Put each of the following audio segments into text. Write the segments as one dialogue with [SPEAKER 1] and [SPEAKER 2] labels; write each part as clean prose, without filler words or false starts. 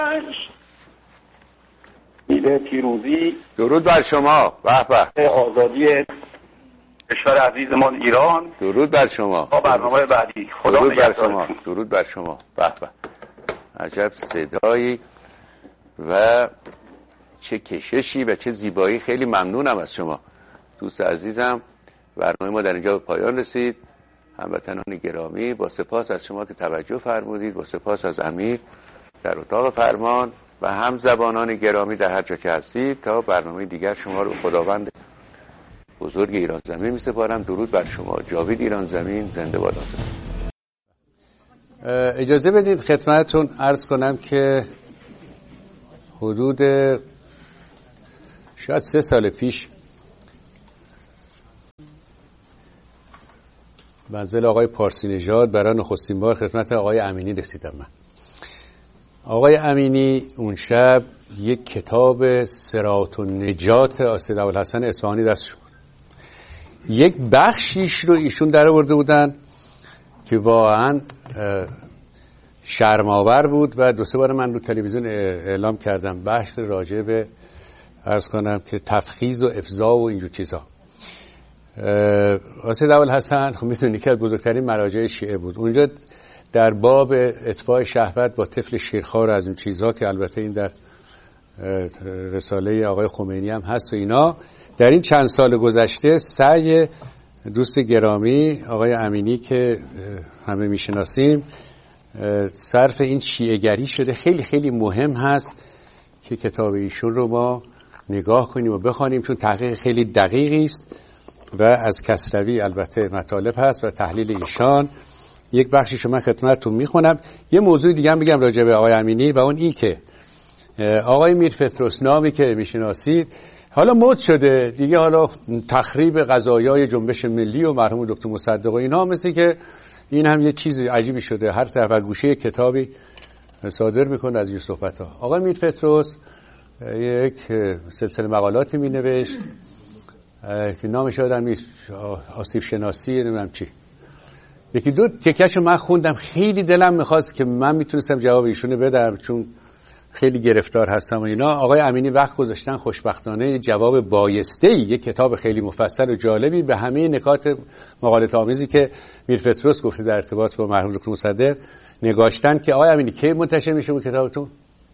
[SPEAKER 1] میوه پیروزی.
[SPEAKER 2] درود بر شما. به به.
[SPEAKER 1] آزادی کشور عزیز ما ایران.
[SPEAKER 2] درود بر شما.
[SPEAKER 1] با برنامه بعدی. خدا
[SPEAKER 2] درود بر
[SPEAKER 1] نگهدار.
[SPEAKER 2] شما. درود بر شما. به به. عجب صدایی و چه کششی و چه زیبایی. خیلی ممنونم از شما دوست عزیزم. برنامه ما در اینجا به پایان رسید. هموطنان گرامی، با سپاس از شما که توجه فرمودید، با سپاس از امیر در اتاق فرمان و هم زبانان گرامی در هر جا که هستید. تا برنامه دیگر شما رو خداوند بزرگ ایران زمین می‌سپارم. درود بر شما. جاوید ایران زمین زنده باد. اجازه بدید خدمتتون عرض کنم که حدود شاید 3 سال پیش منزل آقای پارسی نژاد برای نخستین بار خدمت آقای امینی رسیدم. من آقای امینی اون شب یک کتاب صراط و نجات سید ابوالحسن اصفهانی دستش بود. یک بخشیش رو ایشون در آورده بودن که واقعا شرم‌آور بود و 2-3 بار من رو تلویزیون اعلام کردم، بحث راجع به عرض کنم که تفخیذ و افضاح و اینجور چیزا. سید ابوالحسن خب میتونی که از بزرگترین مراجع شیعه بود. اونجا در باب اتباع شهوت با طفل شیرخوار از اون چیزها که البته این در رساله آقای خمینی هم هست و اینا، در این چند سال گذشته سعی دوست گرامی آقای امینی که همه میشناسیم صرف این شیعه‌گری شده. خیلی خیلی مهم هست که کتاب ایشون رو ما نگاه کنیم و بخوانیم، چون تحقیق خیلی دقیقی است و از کسروی البته مطالب هست و تحلیل ایشان. یک بخشیشو من خدمتتون میخونم. یه موضوع دیگه هم بگم راجع به آقای امینی و اون این که آقای میرپطرس نامی که میشناسید حالا مد شده دیگه، حالا تخریب قضایای جنبش ملی و مرحوم دکتر مصدق و اینا، مثل که این هم یه چیز عجیبی شده، هر طرف گوشه کتابی صادر میکنه از این صحبت ها. آقای میرپطرس یک سلسله مقالاتی مینوشت که نامش یادم نیست، آسیب شناسی نمیدونم چی. 1-2 تکه‌شو من خوندم، خیلی دلم میخواست که من میتونستم جواب ایشونو بدم چون خیلی گرفتار هستم و اینا. آقای امینی وقت گذاشتن، خوشبختانه جواب بایسته‌ای، یک کتاب خیلی مفصل و جالبی به همه نکات مقالط آمیزی که میرپطرس گفته در ارتباط با مرحوم دکتر مصدق نگاشتن. که آقای امینی کی منتشر میشه اون کتابتون؟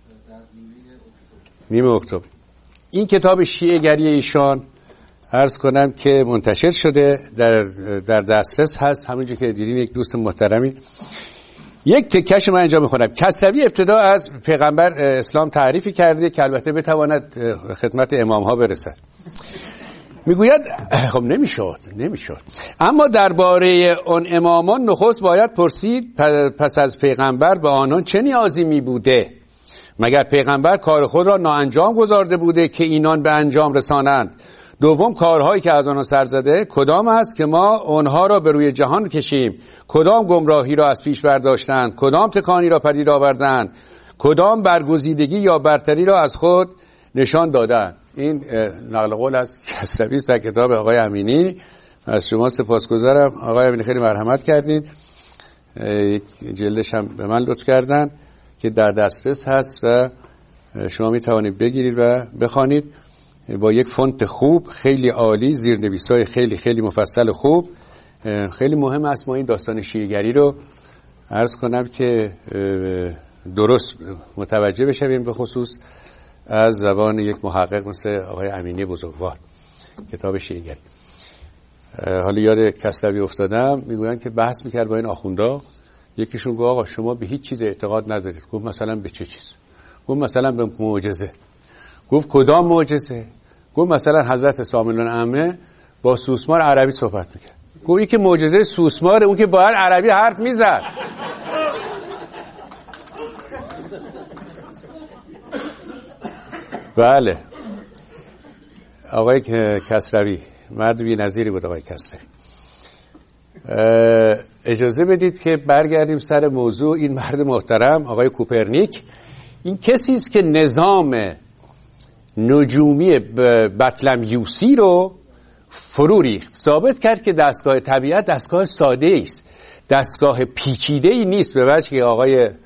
[SPEAKER 2] نیمه اکتبر. این کتاب شیعه‌گری ایشان عرض کنم که منتشر شده، در دسترس هست، همونجوری که دیدین. یک دوست محترمی یک تکه‌اش من اینجا میخونم. کسروی ابتدا از پیغمبر اسلام تعریفی کرده که البته بتواند خدمت امام ها برسد. میگوید خب نمیشد، اما درباره آن امامان نخست باید پرسید پس از پیغمبر به آنان چه نیازی می بوده؟ مگر پیغمبر کار خود را ناانجام گذارده بوده که اینان به انجام رسانند؟ دوم، کارهایی که از آنها سر زده کدام است که ما آنها را به روی جهان کشیم؟ کدام گمراهی را از پیش برداشتند؟ کدام تکانی را پدید آوردند؟ کدام برگزیدگی یا برتری را از خود نشان دادند؟ این نقل قول از کسروی است در کتاب آقای امینی. از شما سپاسگزارم آقای امینی، خیلی مرحمت کردید. جلدش هم به من لطف کردن که در دسترس هست و شما می توانید بگیرید و بخوانید با یک فونت خوب، خیلی عالی، زیرنویس‌های خیلی خیلی مفصل خوب. خیلی مهم است ما این داستان شیعه‌گری رو عرض کنم که درست متوجه بشویم، به خصوص از زبان یک محقق مثل آقای امینی بزرگوار. کتاب شیعه‌گری. حالا یاد کسروی افتادم، میگویند که بحث میکرد با این آخوندا. یکیشون گفت آقا شما به هیچ چیز اعتقاد ندارید. گفت مثلا به چه چیز؟ گفت مثلا به معجزه. گفت کدام معجزه؟ گفت مثلا حضرت سامعون العامه با سوسمار عربی صحبت میکرد. گفت این که معجزه سوسمار، اون که باید عربی حرف میزد. بله آقای کسروی مرد بی‌نظیری بود. آقای کسروی، اجازه بدید که برگردیم سر موضوع. این مرد محترم آقای کوپرنیک، این کسی است که نظام نجومی بطلمیوسی رو فرو ریخت، ثابت کرد که دستگاه طبیعت دستگاه ساده است، دستگاه پیچیده ای نیست، به وجه که آقای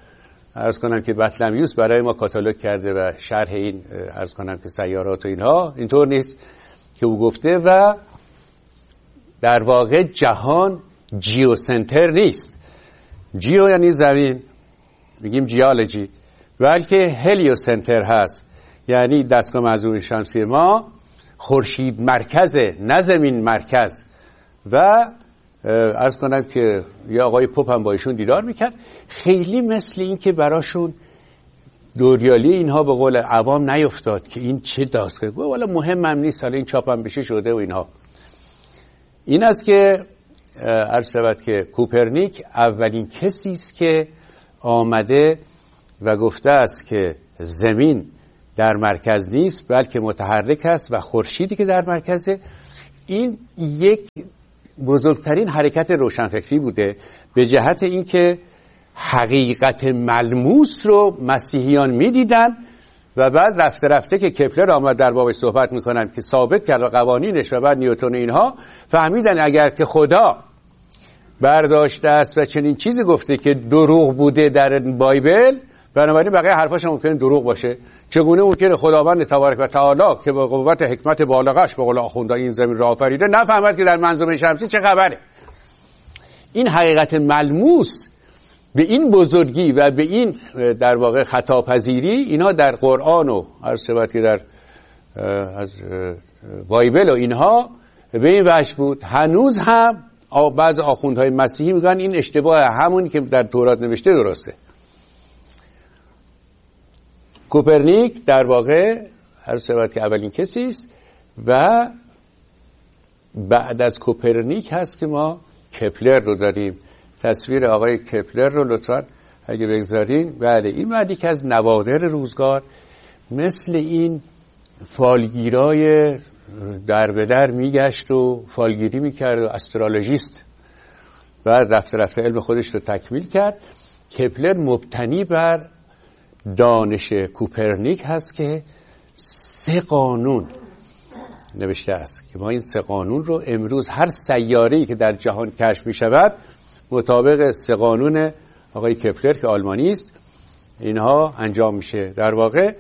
[SPEAKER 2] عرض کنم که بطلمیوس برای ما کاتالوگ کرده و شرح این عرض کنم که سیارات و اینها اینطور نیست که او گفته. و در واقع جهان جیوسنتر نیست. جیو یعنی زمین، میگیم جیولوژی، بلکه هلیوسنتر هست، یعنی دستگاه منظومه شمسی ما خورشید مرکزه نه زمین مرکز. و عرض کنم که یه آقای پوپ هم با ایشون دیدار میکرد، خیلی مثل این که براشون دوریالی اینها به قول عوام نیفتاد که این چه دستگاه، والا مهم هم نیست، حالا این چاپم بشه شده و اینها. این است که عرض شود که کوپرنیک اولین کسی است که آمده و گفته است که زمین در مرکز نیست بلکه متحرک است و خورشیدی که در مرکزه. این یک بزرگترین حرکت روشنفکری بوده به جهت اینکه حقیقت ملموس رو مسیحیان میدیدن و بعد رفته رفته که کپلر آمد در بابش صحبت میکنن که ثابت کرد قوانینش و بعد نیوتن اینها، فهمیدن اگر که خدا برداشته است و چنین چیزی گفته که دروغ بوده در بایبل، بنابراین بقیه حرفاش هم ممکنه دروغ باشه. چگونه ممکنه خداوند تبارک و تعالی که با قوت حکمت بالغش به قول آخوندان این زمین را آفریده نفهمد که در منظومه شمسی چه خبره؟ این حقیقت ملموس به این بزرگی و به این در واقع خطاپذیری اینا در قرآن و عرض شود که در از بایبل و اینها به این وجه بود. هنوز هم بعض آخوندهای مسیحی میگن این اشتباه، همونی که در تورات نوشته درسته. کوپرنیک در واقع عرض شود که اولین کسی است و بعد از کوپرنیک هست که ما کپلر رو داریم. تصویر آقای کپلر رو لطفاً اگه بگذارین. بله، این بعد یکی از نوادر روزگار مثل این فالگیرای در به در میگشت و فالگیری میکرد و استرولوژیست، بعد رفته رفته علم خودش رو تکمیل کرد. کپلر مبتنی بر دانش کوپرنیک هست که 3 قانون نوشته است که ما این 3 قانون رو امروز هر سیاره‌ای که در جهان کشف می شود مطابق 3 قانون آقای کپلر که آلمانی است اینها انجام میشه. در واقع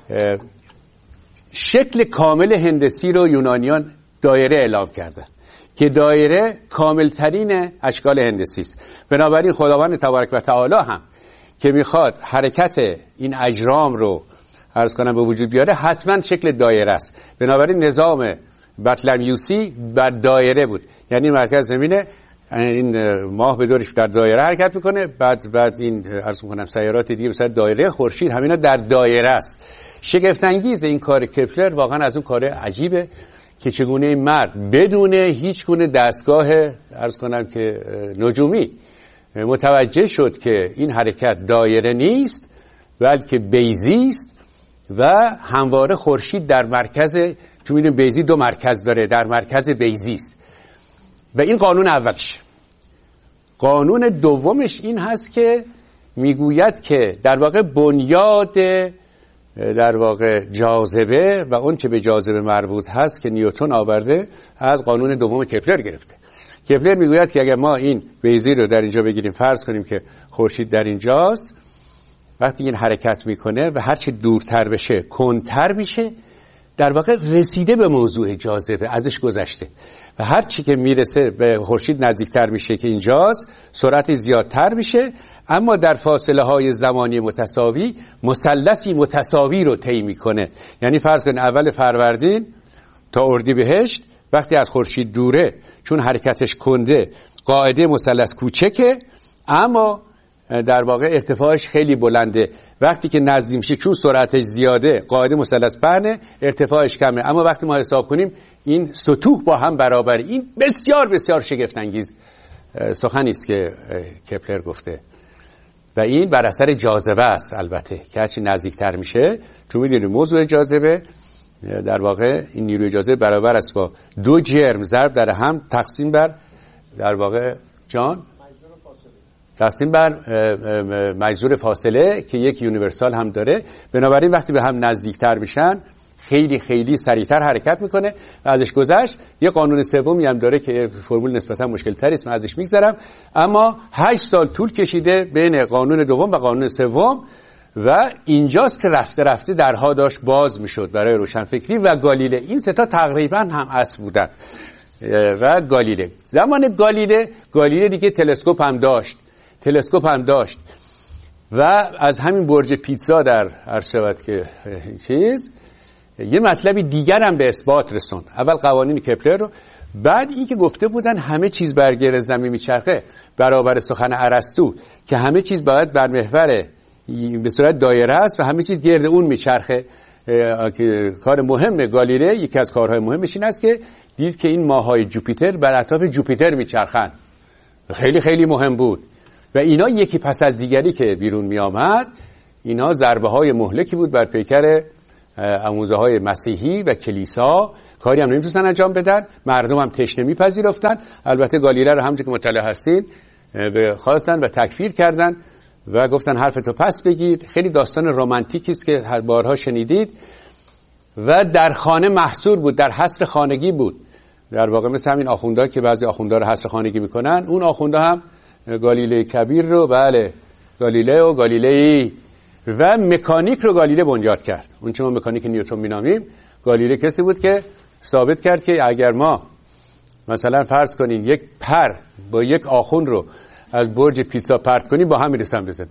[SPEAKER 2] شکل کامل هندسی رو یونانیان دایره اعلام کردن که دایره کاملترین اشکال هندسی است. بنابراین خداوند تبارک و تعالی هم که میخواد حرکت این اجرام رو عرض کنم به وجود بیاره حتما شکل دایره است. بنابراین نظام بطلمیوسی بر دایره بود، یعنی مرکز زمینه، این ماه به دورش در دایره حرکت میکنه، بعد این عرض میکنم سیارات دیگه مثلا دایره خورشید همینا در دایره است. شگفت انگیز این کار کپلر، واقعا از اون کار عجیبه که چگونه این مرد بدون هیچ گونه دستگاه عرض کنم که نجومی متوجه شد که این حرکت دایره نیست بلکه بیضی است و همواره خورشید در مرکز، چون میدونیم بیضی 2 مرکز داره، در مرکز بیضی است. و این قانون اولش. قانون دومش این هست که میگوید که در واقع بنیاد در واقع جاذبه و اون چه به جاذبه مربوط هست که نیوتن آورده از قانون دوم کپلر گرفته. کپلر میگوید که اگر ما این بیضی رو در اینجا بگیریم، فرض کنیم که خورشید در اینجاست، وقتی این حرکت میکنه و هرچی دورتر بشه کندتر میشه، در واقع رسیده به موضوع جاذبه، ازش گذشته و هرچی که میرسه به خورشید نزدیکتر میشه که اینجاست سرعت زیادتر میشه، اما در فاصله های زمانی متساوی مثلثی متساوی رو طی میکنه. یعنی فرض کنید اول فروردین تا اردیبهشت وقتی از خورشید دوره، چون حرکتش کنده قاعده مثلث کوچکه اما در واقع ارتفاعش خیلی بلنده. وقتی که نزدیک میشه چون سرعتش زیاده قاعده مثلث پهنه، ارتفاعش کمه، اما وقتی ما حساب کنیم این سطوح با هم برابره. این بسیار بسیار شگفت انگیز سخنی است که کپلر گفته و این بر اثر جاذبه است. البته که هرچی نزدیکتر میشه، چون میدونید موضوع جاذبه در واقع این نیروی جاذبه برابر است با 2 جرم ضرب در هم تقسیم بر در واقع تقسیم بر مجذور فاصله که یک یونیورسال هم داره. بنابراین وقتی به هم نزدیکتر میشن خیلی خیلی سریعتر حرکت میکنه و ازش گذشت. یه قانون سومی هم داره که فرمول نسبتا مشکل تری است، من ازش میگذرم، اما 8 سال طول کشیده بین قانون دوم و قانون سوم و اینجاست که رفته رفته درها داشت باز میشد برای روشنفکری و گالیله. این سه تا تقریبا هم اصل بودن. و زمان گالیله دیگه تلسکوپ هم داشت و از همین برج پیتزا در عرض شود که یه مطلبی دیگر هم به اثبات رسوند. اول قوانین کپلر رو، بعد این که گفته بودن همه چیز بر گرد زمین میچرخه، برابر سخن ارسطو که همه چیز باید بر محور به صورت دایره است و همه چیز گرد اون میچرخه. کار مهم گالیله، یکی از کارهای مهمش این است که دید که این ماه‌های جوپیتر بر اطراف جوپیتر میچرخن. خیلی خیلی مهم بود و اینا یکی پس از دیگری که بیرون می آمد، اینا ضربه های مهلکی بود بر پیکر آموزه های مسیحی و کلیسا. کاری هم نمیتونستن انجام بدن، مردم هم تشنه میپذیرفتن. البته گالیله رو همونجوری که مطلع هستین به خواستن و تکفیر کردن و گفتن حرفتو پس بگید. خیلی داستان رمانتیکی است که هر بارها شنیدید و در خانه محصور بود، در حصر خانگی بود. در واقع مثل همین آخوندا که بعضی آخوندا رو حصر خانگی میکنن، اون آخوندا هم گالیله کبیر رو، بله گالیله و گالیلئی و مکانیک رو گالیله بنیاد کرد. اون چه ما مکانیک نیوتن مینامیم، گالیله کسی بود که ثابت کرد که اگر ما مثلا فرض کنیم یک پر با یک آخون رو از برج پیتزا پرت کنیم با هم میرسن بزن.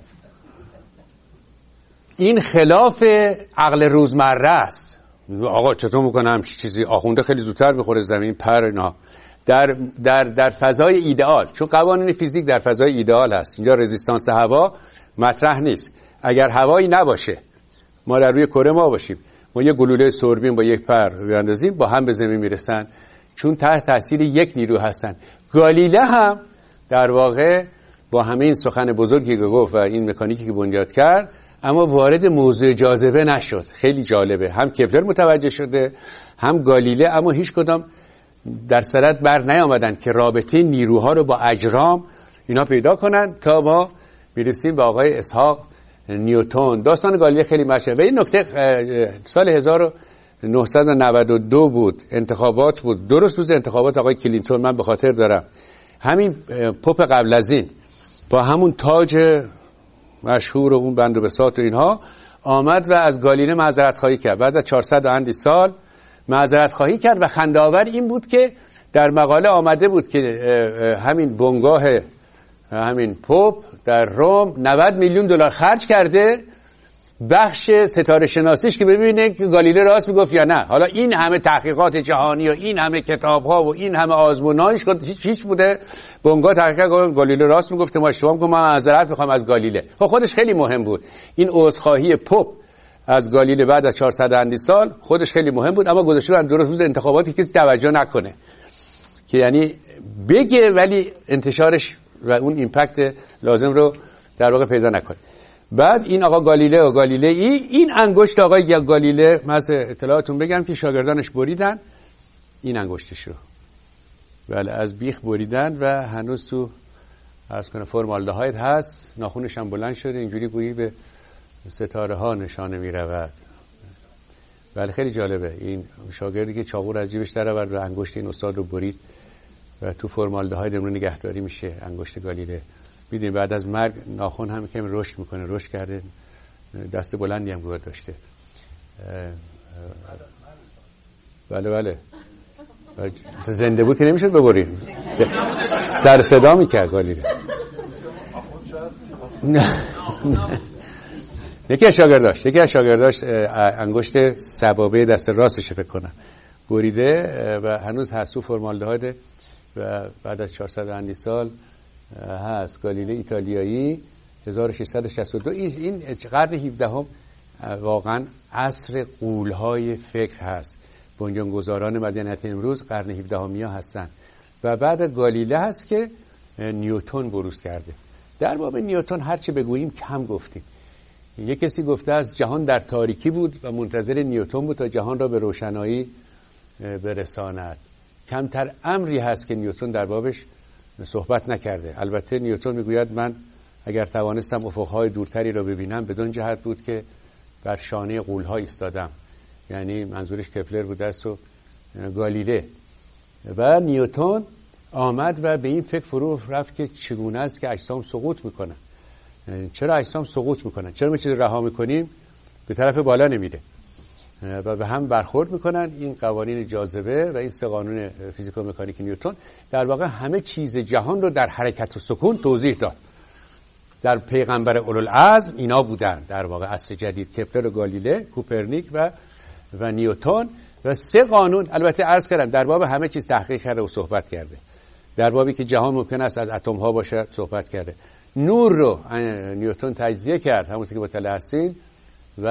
[SPEAKER 2] این خلاف عقل روزمره است. آقا چطور میکنم چیزی آخونده خیلی زودتر بخوره زمین پر نه. در فضای ایدئال، چون قوانین فیزیک در فضای ایدئال هست، اینجا رزिस्टانس هوا مطرح نیست. اگر هوایی نباشه، ما در روی کره ما باشیم، ما یه گلوله سوربین با یک پر بیاندازیم با هم به زمین میرسن، چون تحت تاثیر یک نیرو هستن. گالیله هم در واقع با همه این سخن بزرگی که گفت و این مکانیکی که بنیاد کرد، اما وارد موضوع جاذبه نشد. خیلی جالبه، هم کپلر متوجه شده هم گالیله، اما هیچ کدام در صدد بر نیامدن که رابطه نیروها رو با اجرام اینا پیدا کنن تا ما میرسیم به آقای اسحاق نیوتن. داستان گالیله خیلی مشهور. و این نکته سال 1992 بود، انتخابات بود، درست روز انتخابات آقای کلینتون، من به خاطر دارم. همین پاپ قبل از این با همون تاج مشهور و اون بند و بساط و اینها آمد و از گالیله معذرت خواهی کرد. بعد از 400 و اندی سال معذرت خواهی کرد و خنده آور این بود که در مقاله آمده بود که همین بنگاه همین پاپ در روم 90 میلیون دلار خرج کرده بخش ستاره شناسیش که ببینه که گالیله راست میگفت یا نه. حالا این همه تحقیقات جهانی و این همه کتاب‌ها و این همه آزمون‌هاش هیچ بوده بنگاه تحقیق کنه گالیله راست میگفته، ما اشتباه می‌کنیم، ما معذرت می‌خوام از گالیله. خب خودش خیلی مهم بود این عذرخواهی پاپ از گالیله بعد از 400 اندی سال، خودش خیلی مهم بود، اما گذاشته بود درست روز انتخاباتی کسی توجه نکنه، که یعنی بگه ولی انتشارش و اون ایمپکت لازم رو در واقع پیدا نکنه. بعد این آقا گالیله و گالیلئی، این انگشت آقای گالیله، من از اطلاعاتون بگم که شاگردانش بریدن این انگشتش رو، بله از بیخ بریدن و هنوز تو عرض کنه فرمالدهاید هست، ناخونش هم بلند شده، اینجوری گویی به ستاره ها نشانه می رود. بله خیلی جالبه. این شاگردی که چاقو از جیبش در آورد و انگشت این استاد رو برید و تو فرمالدهاید امروز نگهداری میشه انگشت گالیله. میدونید بعد از مرگ ناخن هم کمی رشد میکنه، رشد کرده، دست بلندی هم گویا داشته. بله زنده بود که نمیشد ببرید، سر صدا میکرد گالیله. یکی از شاگرداش انگشت سبابه دست راستش فکر کنم بریده و هنوز هست تو فرمالدهاید و بعد از 400 اندی سال هست. گالیله ایتالیایی 1662. این قرن 17 هم واقعا عصر غول‌های فکر هست. بنیانگذاران مدنیت امروز قرن 17 همیا هستن و بعد گالیله هست که نیوتن بروز کرده. در باب نیوتن هرچی بگوییم کم گفتیم. یک کسی گفته است جهان در تاریکی بود و منتظر نیوتن بود تا جهان را به روشنایی برساند. کمتر امری هست که نیوتن در بابش صحبت نکرده. البته نیوتن میگوید من اگر توانستم افقهای دورتری را ببینم بدون جهت بود که بر شانه غول‌ها ایستادم. یعنی منظورش کپلر بوده است و گالیله. و نیوتن آمد و به این فکر فرو رفت که چگونه است که اجسام سقوط میکنن. چرا اجسام سقوط میکنن؟ چرا ما چیزی رها میکنیم به طرف بالا نمیره و به هم برخورد میکنن؟ این قوانین جاذبه و این سه قانون فیزیکومکانیک نیوتن در واقع همه چیز جهان رو در حرکت و سکون توضیح داد. در پیغمبر اولوالعزم اینا بودن در واقع عصر جدید، کپلر و گالیله، کوپرنیک و نیوتن. و سه قانون البته عرض کردم در باب همه چیز تحقیق کرده و صحبت کرده. در بابی که جهان ممکن است از اتم ها باشه صحبت کرده. نور رو نیوتن تجزیه کرد، همونطور که مطلع هستین، و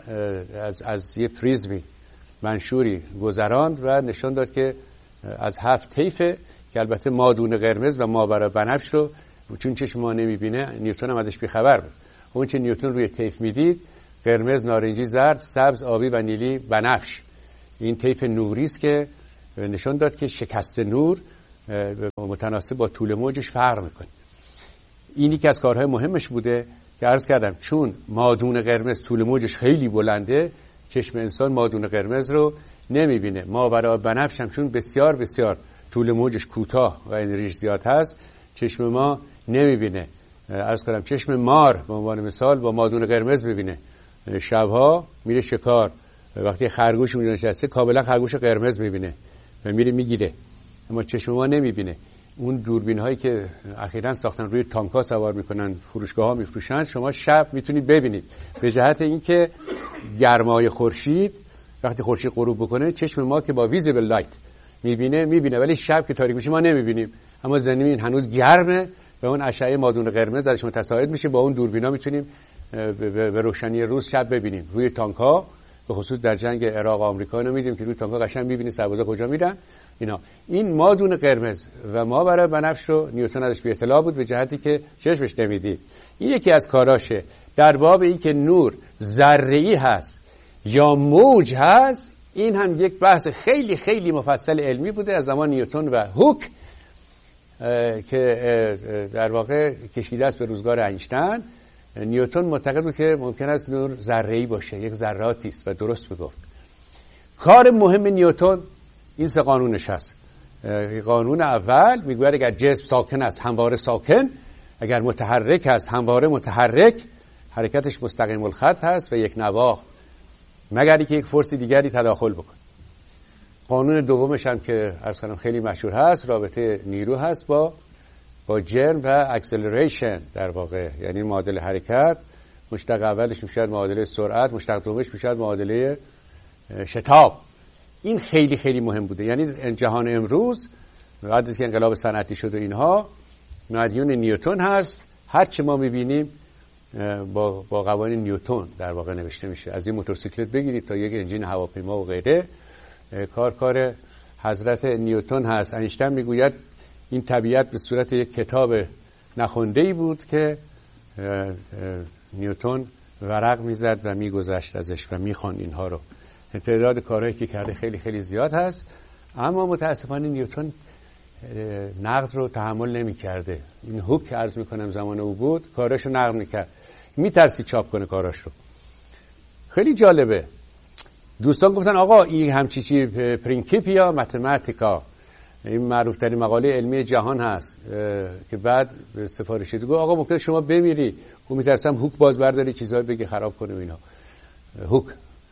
[SPEAKER 2] از یه پریزمی منشوری گذراند و نشان داد که از 7 طیفه که البته مادون قرمز و ماورا بنفش رو چون چشم ما نمیبینه نیوتن هم ازش بیخبر بود. اون چه نیوتن روی طیف میدید قرمز، نارنجی، زرد، سبز، آبی و نیلی بنفش، این طیف نوری است که نشان داد که شکست نور متناسب با طول موجش فرق میکنه. اینی که از کارهای مهمش بوده که عرض کردم چون مادون قرمز طول موجش خیلی بلنده چشم انسان مادون قرمز رو نمیبینه. ماورا بنفش هم چون بسیار بسیار طول موجش کوتاه و انرژیش زیاد هست چشم ما نمیبینه. عرض کردم چشم مار به عنوان مثال با مادون قرمز ببینه، شبها میره شکار، وقتی خرگوش اونجا نشسته کاملا خرگوش قرمز میبینه و میره میگیره، اما چشم ما نمیبینه. اون دوربین هایی که اخیراً ساختن روی تانک‌ها سوار میکنن، فروشگاه ها میفروشن، شما شب میتونید ببینید به جهت اینکه گرمای خورشید وقتی خورشید غروب بکنه چشم ما که با ویزیبل لایت میبینه، ولی شب که تاریک میشه ما نمیبینیم. اما زمین هنوز گرمه و اون اشعه مادون قرمز درش متساعد میشه، با اون دوربینا میتونیم به روشنی روز شب ببینیم. روی تانک‌ها به خصوص در جنگ عراق و آمریکا اینو می‌دیدیم که روی تانک‌ها قشنگ می‌بینی سربازا کجا میرن. این مادون قرمز و ما برای بنفش رو نیوتن ازش بی اطلاع بود به جهتی که چشمش نمیدید. این یکی از کاراشه. در باب این که نور ذره‌ای هست یا موج هست، این هم یک بحث خیلی خیلی مفصل علمی بوده از زمان نیوتن و هوک که در واقع کشیده است به روزگار اینشتین. نیوتن معتقد بود که ممکن است نور ذره‌ای باشه، یک ذراتی است و درست میگفت. کار مهم نیوتن این سه قانونش هست. قانون اول میگوید اگر جسم ساکن است همواره ساکن، اگر متحرک است همواره متحرک، حرکتش مستقیم الخط هست و یک نواخت مگر اینکه یک فورس دیگری تداخل بکنه. قانون دومش هم که عرض کنم خیلی مشهور هست، رابطه نیرو هست با جرم و اکسلریشن در واقع، یعنی معادله حرکت. مشتق اولش میشه معادله سرعت، مشتق دومش میشه معادله شتاب. این خیلی خیلی مهم بوده. یعنی جهان امروز بعد از که انقلاب صنعتی شد و اینها مدیون نیوتن هست. هر چه ما میبینیم با قوانین نیوتن در واقع نوشته میشه. از این موتورسیکلت بگیرید تا یک انجین هواپیما و غیره، کار حضرت نیوتن هست. اینشتین میگوید این طبیعت به صورت یک کتاب نخونده‌ای بود که نیوتن ورق میزد و میگذشت ازش و میخواند اینها رو. تعداد کارهایی که کرده خیلی خیلی زیاد هست، اما متاسفانه نیوتن نقد رو تحمل نمی‌کرده. این هوک عرض میکنم زمان او بود کاراشو نقد میکرد، میترسی چاپ کنه کاراشو. خیلی جالبه. دوستان گفتن آقا این همچی چی پرینکیپیا ماتماتیکا، این معروف ترین مقاله علمی جهان هست که بعد سفارش شد. گفت آقا ممکنه شما بمیری، من میترسم هوک باز برداری چیزایی بگی خراب کنه اینا. هوک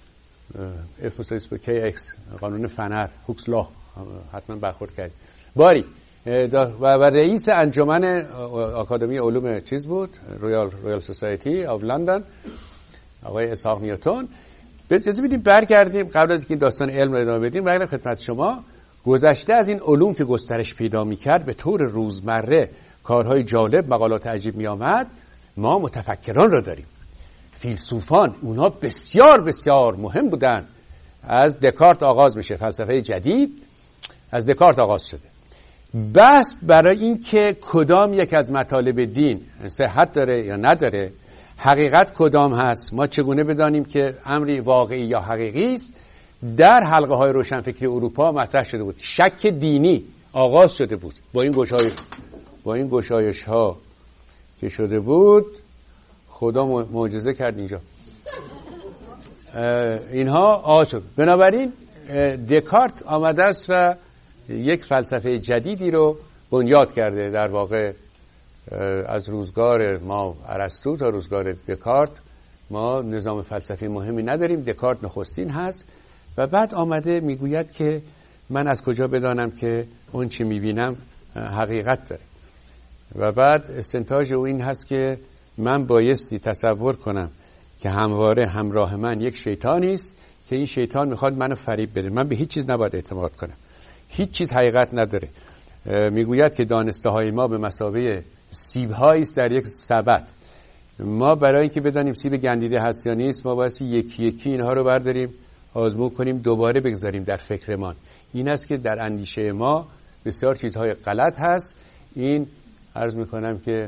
[SPEAKER 2] F = KX قانون فنر، هوکس لا، حتما برخورد کرد. باری و رئیس انجمن آکادمی علوم چیز بود، رویال سوسایتی آف لندن، آقای اسحاق نیوتن. اجازه بدیم برگردیم قبل از اینکه داستان علم رو ادامه بدیم برگردیم خدمت شما. گذشته از این علوم که گسترش پیدا می‌کرد به طور روزمره کارهای جالب، مقالات عجیب می‌آمد، ما متفکران رو داریم، فیلسوفان. اونها بسیار بسیار مهم بودن. از دکارت آغاز میشه، فلسفه جدید از دکارت آغاز شده. بحث برای این که کدام یک از مطالب دین صحت داره یا نداره، حقیقت کدام هست، ما چگونه بدانیم که امری واقعی یا حقیقی است، در حلقه های روشنفکری اروپا مطرح شده بود. شک دینی آغاز شده بود با این گشایش ها که شده بود. خدا معجزه کرد اینجا. اینها آشوب. بنابراین دکارت آمده است و یک فلسفه جدیدی رو بنیاد کرده. در واقع از روزگار ما ارسطو تا روزگار دکارت ما نظام فلسفی مهمی نداریم، دکارت نخستین هست و بعد آمده میگوید که من از کجا بدانم که اون چی میبینم حقیقت داره. و بعد استنتاج او این هست که من بایستی تصور کنم که همواره همراه من یک شیطانی است که این شیطان میخواد منو فریب بده. من به هیچ چیز نباید اعتماد کنم، هیچ چیز حقیقت نداره. میگوید که دانسته های ما به مثابه سیب هایی است در یک سبد. ما برای اینکه بدانیم سیب گندیده هست یا نیست ما باید یکی یکی اینها رو برداریم آزمون کنیم دوباره بگذاریم در فکرمان. این است که در اندیشه ما بسیار چیزهای غلط هست. این عرض میکنم که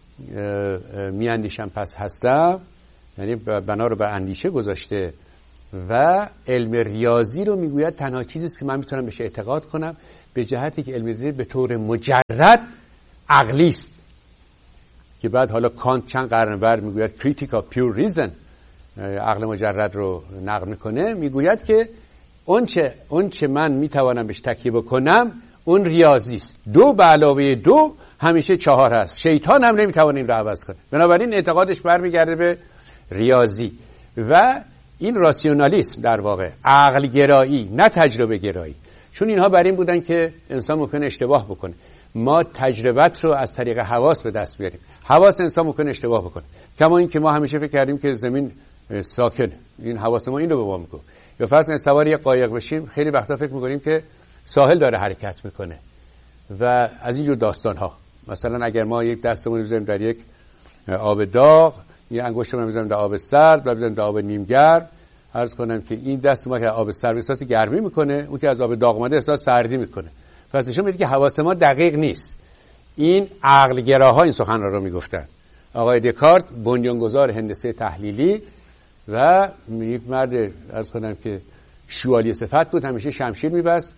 [SPEAKER 2] می اندیشم پس هستم، یعنی بنا رو بر اندیشه گذاشته و علم ریاضی رو میگوید تنها چیزی است که من میتونم بهش اعتقاد کنم به جهتی که علم ریاضی به طور مجرد عقلی است. که بعد حالا کانت چند قرن بعد میگوید critic of pure reason، عقل مجرد رو نقد میکنه، میگوید که اون چه من میتوانم بهش تکیه بکنم اون ریاضی است. 2 به علاوه 2 همیشه 4 هست. شیطان هم نمیتونه این رو عوض کنه. بنابراین اعتقادش برمیگرده به ریاضی و این راسیونالیسم، در واقع عقل گرایی نه تجربه گرایی. چون اینها بر این بودن که انسان ممکنه اشتباه بکنه. ما تجربت رو از طریق حواس به دست بیاریم. حواس انسان ممکنه اشتباه بکنه. کما این که ما همیشه فکر کردیم که زمین ساکن، این حواس ما این رو به ما میگه. یا فرض کنید سوار یک قایق بشیم، خیلی وقتا فکر میکنیم که ساحل داره حرکت میکنه و از این جور داستان ها. مثلا اگر ما یک دستمون بزنیم در یک آب داغ، یه انگشتمون بزنیم در آب سرد و بزنیم در آب نیمگرم، عرض کنم که این دست ما که آب سرد احساس گرمی میکنه، اون که از آب داغ اومده احساس سردی میکنه. پس نشون میده که حواس ما دقیق نیست. این عقل گراها این سخن رو میگفتن. آقای دکارت بنیانگذار هندسه تحلیلی و یک مرد عرض کنم که شوالیه صفت بود، همیشه شمشیر میبست،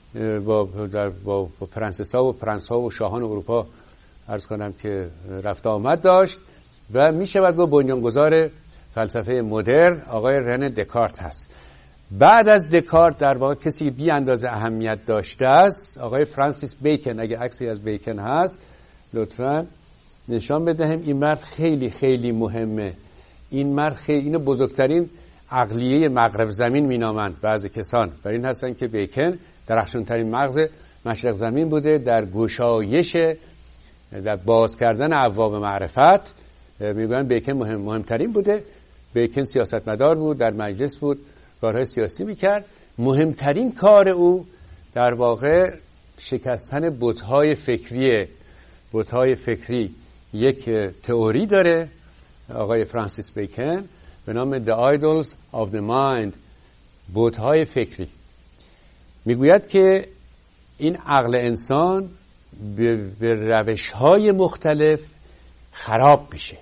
[SPEAKER 2] با پرنسس‌ها و پرنس‌ها و شاهان اروپا عرض کنم که رفت آمد داشت و میشود با بنیانگذار فلسفه مدرن آقای رنه دکارت هست. بعد از دکارت در واقع کسی بی اندازه اهمیت داشته است آقای فرانسیس بیکن. اگه عکسی از بیکن هست لطفاً نشان بدهیم. این مرد خیلی خیلی مهمه. این مرد خیلی، اینو بزرگترین عقلیه مغرب زمین مینامند بعضی کسان. برای این هستن که بیکن درخشانترین مغز مشرق زمین بوده در گشایش، در باز کردن ابواب معرفت. میگن بیکن مهمترین بوده. بیکن سیاستمدار بود، در مجلس بود، کارهای سیاسی میکرد. مهمترین کار او در واقع شکستن بت‌های فکریه. بت‌های فکری یک تئوری داره آقای فرانسیس بیکن به نام The Idols of the Mind، بت‌های فکری. میگوید که این عقل انسان به روش‌های مختلف خراب میشه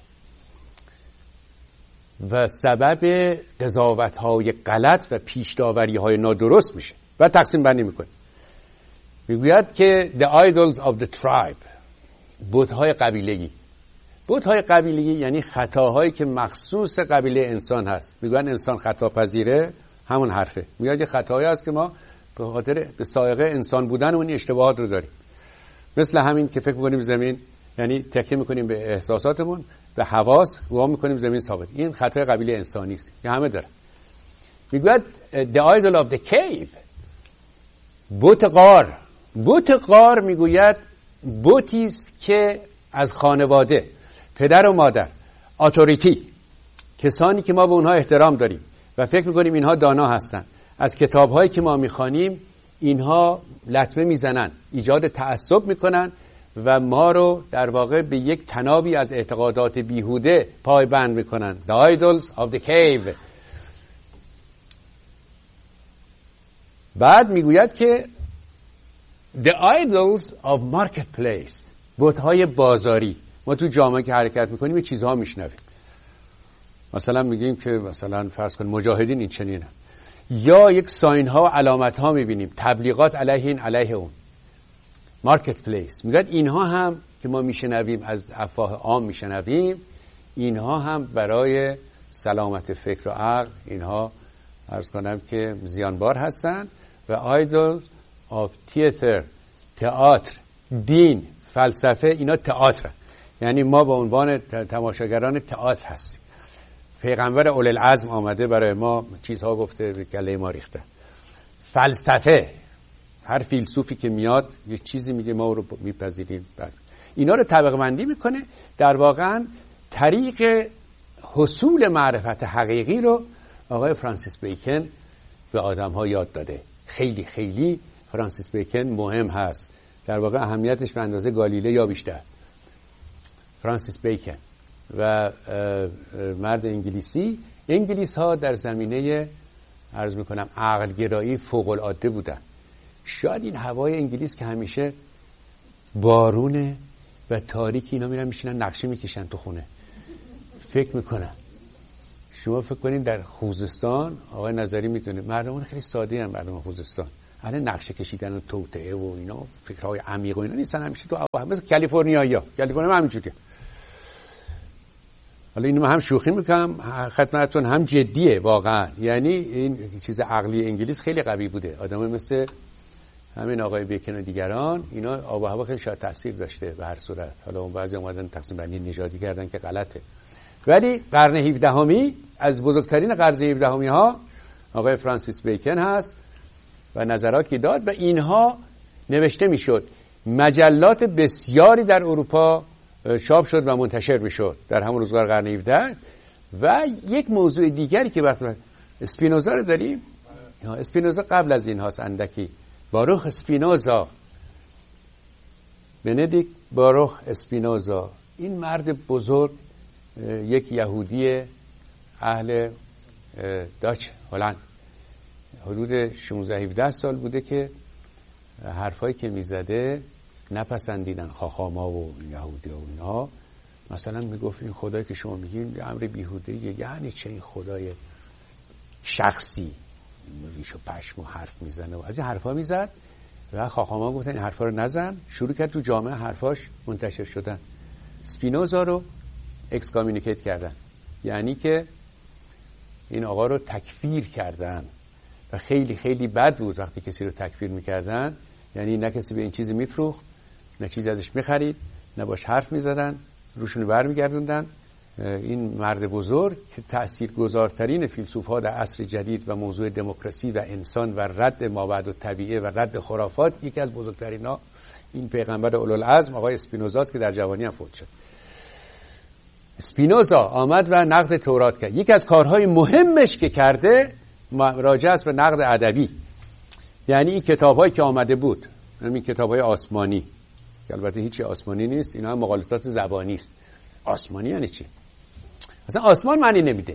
[SPEAKER 2] و سبب قضاوت‌های غلط و پیش‌داوری‌های نادرست میشه و تقسیم بندی میکنه. میگوید که The Idols of the Tribe، بت‌های قبیلگی. بت‌های قبیلگی یعنی خطاهایی که مخصوص قبیله انسان هست. میگن انسان خطا پذیره، همون حرفه. میگن یه خطاهایی هست که ما به خاطر به سائقه انسان بودن اون اشتباهات رو داریم. مثل همین که فکر می‌کنیم زمین، یعنی تکیه می‌کنیم به احساساتمون، به حواس، و می‌کنیم زمین ثابت. این خطای قبیله انسانی است که همه داره. میگوید The Idol of the Cave، بت غار. بت غار میگوید بتی است که از خانواده، پدر و مادر، اتوریتی، کسانی که ما به اونها احترام داریم و فکر می‌کنیم اینها دانا هستن، از کتاب‌هایی که ما می‌خوانیم اینها لطمه میزنن، ایجاد تعصب میکنن و ما رو در واقع به یک تنابی از اعتقادات بیهوده پایبند میکنن. The Idols of the Cave. بعد میگوید که The Idols of Marketplace، بت‌های بازاری. ما تو جامعه که حرکت میکنیم یه چیزها میشنویم، مثلا میگیم که مثلا فرض کن مجاهدین این چنینه، یا یک ساین ها و علامت ها میبینیم، تبلیغات علیه این علیه اون. مارکت پلیس. میگن اینها هم که ما میشنویم، از افواه عام میشنویم، اینها هم برای سلامت فکر و عقل، اینها عرض کنم که زیانبار هستن. و آیدل آف تئاتر، تئاتر، دین، فلسفه، اینا تئاتر، یعنی ما به عنوان تماشاگران تئاتر هستیم. پیغمبر اولوالعزم آمده برای ما چیزها گفته، به گله ما ریخته. فلسفه، هر فیلسوفی که میاد یه چیزی میگه، ما رو میپذیریم. اینا رو طبقه بندی میکنه. در واقع طریق حصول معرفت حقیقی رو آقای فرانسیس بیکن به آدم‌ها یاد داده. خیلی خیلی فرانسیس بیکن مهم هست. در واقع اهمیتش به اندازه گالیله یا بیشتر. فرانسیس بیکن و مرد انگلیس ها در زمینه عرض میکنم عقل گرایی فوق العاده بودن. شاید این هوای انگلیس که همیشه بارونه و تاریکی، اینا میرن میشینن نقشه میکشن تو خونه، فکر میکنن. شما فکر کنید در خوزستان، آقای نظری میتونه، مردمان خیلی ساده هم مردمان خوزستان، اهل نقشه کشیدن و توطئه و اینا، فکرهای عمیق و اینا نیستن. همیشه تو مثل کالیفرنیا همینجوریه. حالا اینو هم شوخی میکنم خدمتتون، هم جدیه واقعا. یعنی این چیز عقلی انگلیس خیلی قوی بوده. آدمای مثل همین آقای بیکن و دیگران، اینا آب و هوا خیلی شاید تاثیر داشته به هر صورت. حالا اون بعضی اومدن تقسیم بندی نژادی کردن که غلطه. ولی قرن 17 از بزرگترین قرن 17 ها آقای فرانسیس بیکن هست و نظراتی داد و اینها نوشته میشد. مجلات بسیاری در اروپا چاپ شد و منتشر میشد در همون روزگار قرن 17. و یک موضوع دیگری که وقت اسپینوزا رو داریم، اسپینوزا قبل از این هاست اندکی. باروخ اسپینوزا، بندیکت باروخ اسپینوزا، این مرد بزرگ، یک یهودی اهل داچ هلند، حدود 16-17 سال بوده که حرفایی که میزده نپسندیدن خاخاما و یهودی و اینا. مثلا میگفت این خدایی که شما میگین امر بیهوده‌ایه، یعنی چه این خدای شخصی ریش و پشم و حرف میزنه و از این حرفا میزد و خاخاما گفتن این حرفا رو نزن. شروع کرد تو جامعه حرفاش منتشر شدن. اسپینوزا رو اکسکامینیکیت کردن، یعنی که این آقا رو تکفیر کردن و خیلی خیلی بد بود وقتی کسی رو تکفیر میکردن. یعنی نه کسی به این چیزی میفروخت، نه چیزی ازش میخرید، نه باش حرف میزدن، روشونو برمیگردوندن. این مرد بزرگ که تأثیرگذارترین فیلسوف‌ها در عصر جدید و موضوع دموکراسی و انسان و رد مابعد الطبیعه و رد خرافات، یکی از بزرگترین‌ها این پیغمبر اولوالعزم آقای اسپینوزاست که در جوانی هم فوت شد. اسپینوزا آمد و نقد تورات کرد. یکی از کارهای مهمش که کرده راجع است به نقد ادبی. یعنی این کتاب‌هایی که آمده بود، همین کتاب‌های آسمانی، که البته هیچی آسمانی نیست، اینا هم مقالطات زبانی است. آسمانی یعنی چی؟ اصلا آسمان معنی نمیده.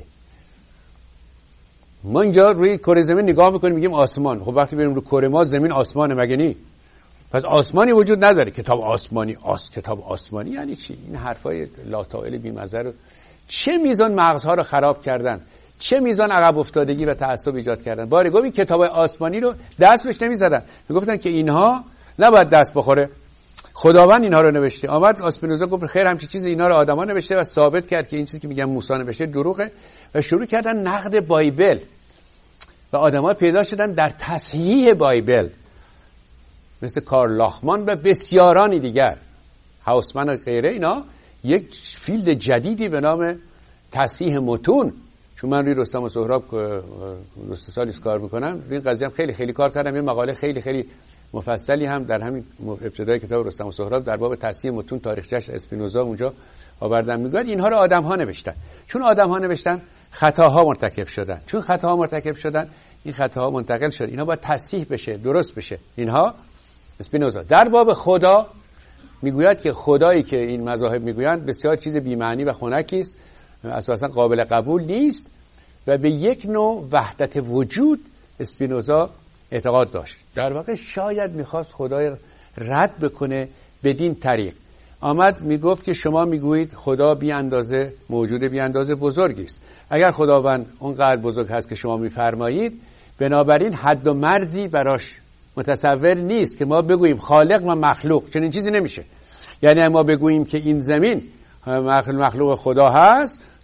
[SPEAKER 2] ما اینجا روی کره زمین نگاه میکنیم میگیم آسمان. خب وقتی بریم رو کره ما زمین آسمانه مگه نی؟ پس آسمانی وجود نداره. کتاب آسمانی، کتاب آسمانی یعنی چی؟ این حرفای لاتائل بی‌مزه رو چه میزان مغزها رو خراب کردن، چه میزان عقب افتادگی و تعصب ایجاد کردن. باری گفت این کتابای آسمانی رو دست بهش نمیزدن، میگفتن که اینها نباید دست بخوره، خداوند اینها رو نوشته. آمد اسپینوزا گفت خیر همچین چیز اینا رو آدما نوشته و ثابت کرد که این چیزی که میگن موسی نوشته دروغه و شروع کردن نقد بایبل و آدما پیدا شدن در تصحیح بایبل مثل کارل لاخمان و بسیارانی دیگر، هاوسمن و غیره. اینا یک فیلد جدیدی به نام تصحیح متون، چون من روی رستم و سهراب رست سالیس کار میکنم، روی این قضیه هم خیلی خیلی کار کردم. یه مقاله خیلی خیلی مفصلی هم در همین ابتدای کتاب رستم و سهراب در باب تصحیح متون تاریخچه‌اش اسپینوزا اونجا آوردم. میگن اینها رو آدم‌ها نوشتن. چون آدم‌ها نوشتن خطاها مرتکب شدن. چون خطاها مرتکب شدن این خطاها منتقل شد. اینا باید تصحیح بشه، درست بشه. اینها اسپینوزا در باب خدا میگوید که خدایی که این مذاهب میگویند بسیار چیز بی‌معنی و خنکی است، اساسا قابل قبول نیست و به یک نوع وحدت وجود اسپینوزا اعتقاد داشت. در واقع شاید میخواست خدای رد بکنه بدین طریق. آمد میگفت که شما میگویید خدا بی اندازه موجود بی اندازه بزرگی است. اگر خداوند اونقدر بزرگ هست که شما میفرمایید، بنابراین حد و مرزی براش متصور نیست که ما بگوییم خالق و مخلوق. چنین چیزی نمیشه. یعنی ما بگوییم که این زمین مخلوق خدا هست،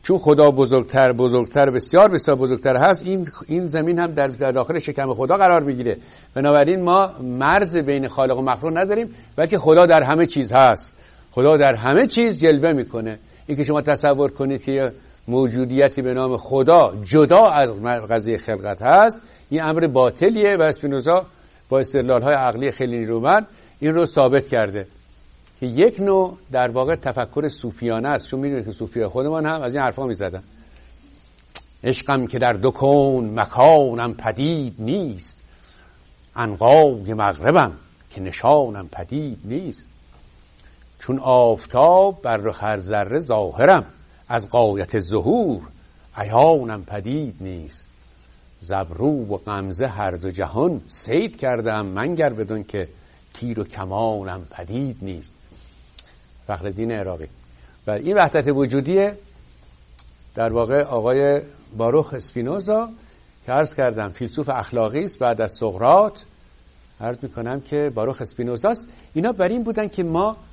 [SPEAKER 2] چون خدا بزرگتر بسیار بزرگتر هست، این زمین هم در داخل شکم خدا قرار میگیره. بنابراین ما مرز بین خالق و مخلوق نداریم، بلکه خدا در همه چیز هست. خدا در همه چیز جلوه میکنه. این که شما تصور کنید که موجودیتی به نام خدا جدا از قضیه خلقت هست، این امر باطلیه و اسپینوزا با استدلال‌های عقلی خیلی نیرومند این رو ثابت کرده که یک نوع در واقع تفکر صوفیانه است. چون میدونید که صوفیای خودمان هم از این حرفا میزدن. عشقم که در دو کون مکانم پدید نیست، عنقای مغربم که نشانم پدید نیست. چون آفتاب بر رخ هر ذره ظاهرم، از غایت ظهور عیانم پدید نیست. زبرو و غمزه هر دو جهان صید کردم، منگر بدون که تیر و کمانم پدید نیست. فخرالدین عراقی. و این وحدت وجودیه در واقع آقای باروخ اسپینوزا که عرض کردم فیلسوف اخلاقی است بعد از سقراط. عرض میکنم که باروخ اسپینوزاست. اینا بر این بودن که ما